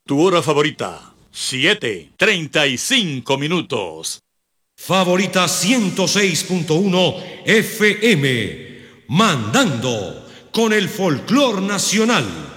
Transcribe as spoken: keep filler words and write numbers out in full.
Tu hora favorita, siete, treinta y cinco minutos. Favorita ciento seis punto uno F M, mandando con el folclor nacional.